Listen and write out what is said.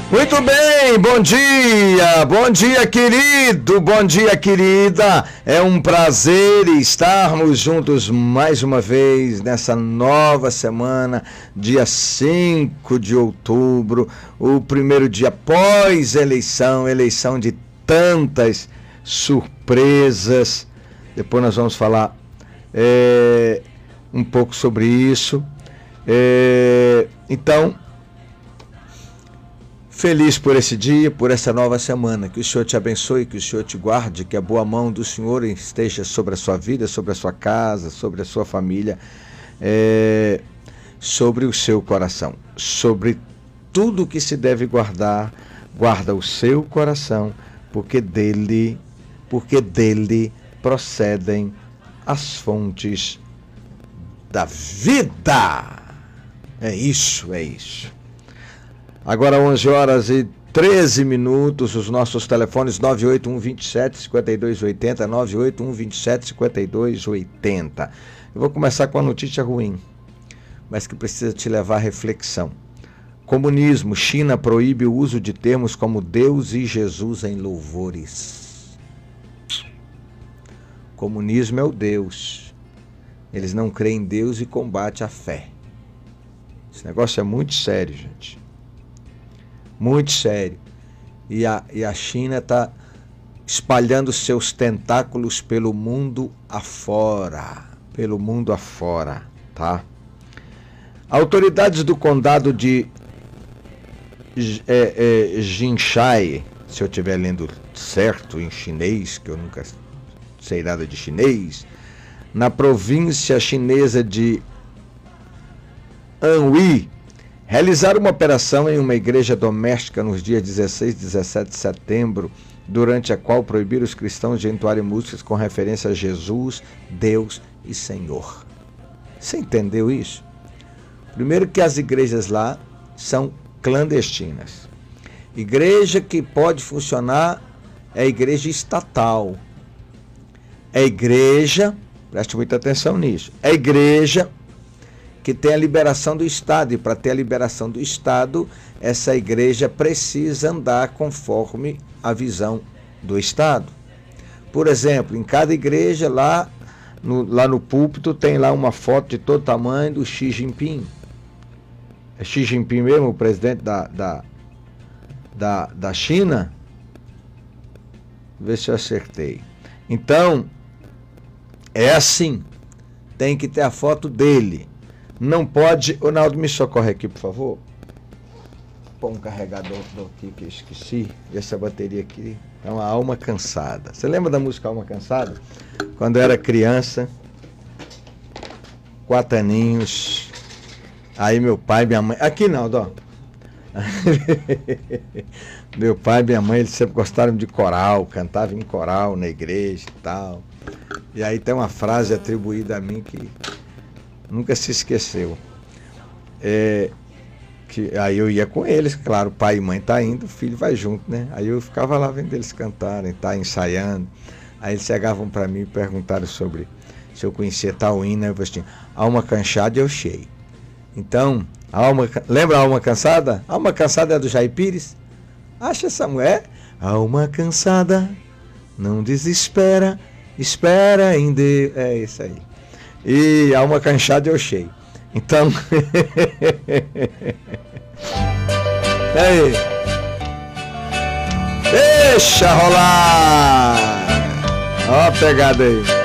Muito bem, bom dia querido, bom dia querida, é um prazer estarmos juntos mais uma vez nessa nova semana, dia 5 de outubro, o primeiro dia pós-eleição, eleição de tantas surpresas, depois nós vamos falar um pouco sobre isso, então... Feliz por esse dia, por essa nova semana, que o Senhor te abençoe, que o Senhor te guarde, que a boa mão do Senhor esteja sobre a sua vida, sobre a sua casa, sobre a sua família, sobre o seu coração, sobre tudo que se deve guardar, guarda o seu coração, porque dele procedem as fontes da vida. É isso. Agora 11 horas e 13 minutos, os nossos telefones 98127-5280, 98127-5280. Eu vou começar com a notícia ruim, mas que precisa te levar à reflexão. Comunismo, China proíbe o uso de termos como Deus e Jesus em louvores. Comunismo é o Deus. Eles não creem em Deus e combatem a fé. Esse negócio é muito sério, gente. Muito sério. E a China está espalhando seus tentáculos pelo mundo afora. Tá? Autoridades do condado de Jinshan, se eu estiver lendo certo em chinês, que eu nunca sei nada de chinês, na província chinesa de Anhui, realizaram uma operação em uma igreja doméstica nos dias 16 e 17 de setembro, durante a qual proibiram os cristãos de entoarem músicas com referência a Jesus, Deus e Senhor. Você entendeu isso? Primeiro que as igrejas lá são clandestinas. Igreja que pode funcionar é igreja estatal. É igreja, preste muita atenção nisso, é igreja que tem a liberação do Estado, e para ter a liberação do Estado, essa igreja precisa andar conforme a visão do Estado. Por exemplo, em cada igreja, lá no púlpito, tem lá uma foto de todo tamanho do Xi Jinping. É Xi Jinping mesmo, o presidente da China? Vê se eu acertei. Então, é assim, tem que ter a foto dele. Não pode... Ô, Naldo, me socorre aqui, por favor. Põe um carregador aqui que eu esqueci. E essa bateria aqui é uma alma cansada. Você lembra da música Alma Cansada? Quando eu era criança, 4 aninhos. Aí meu pai e minha mãe... Aqui, Naldo, ó. Meu pai e minha mãe, eles sempre gostaram de coral. Cantavam em coral na igreja e tal. E aí tem uma frase atribuída a mim que... nunca se esqueceu. Que aí eu ia com eles, claro, pai e mãe tá indo, o filho vai junto, né? Aí eu ficava lá vendo eles cantarem, ensaiando. Aí eles chegavam para mim e perguntaram sobre se eu conhecia tal hino. Eu falei assim: alma cansada eu sei. Então, lembra a Alma Cansada? A Alma Cansada é do Jair Pires? Acha essa mulher? Alma cansada, não desespera, espera em Deus. É isso aí. E alma cansada eu cheio. Então. Aí. Deixa rolar. Ó a pegada aí.